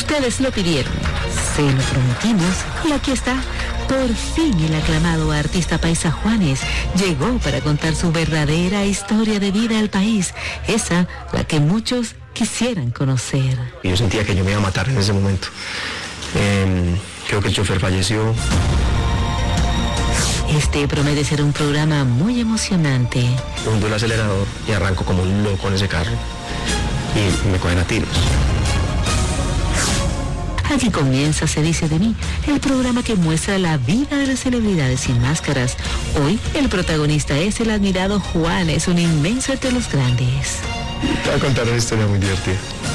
Ustedes lo pidieron, se lo prometimos y aquí está. Por fin el aclamado artista paisa Juanes llegó para contar su verdadera historia de vida al país, esa la que muchos quisieran conocer. Yo sentía que yo me iba a matar en ese momento. Creo que el chofer falleció. Este promete ser un programa muy emocionante. Hundo el acelerador y arranco como un loco en ese carro y me cogen a tiros. Aquí comienza Se Dice de Mí, el programa que muestra la vida de las celebridades sin máscaras. Hoy el protagonista es el admirado Juanes, un inmenso entre los grandes. Te voy a contar una historia muy divertida.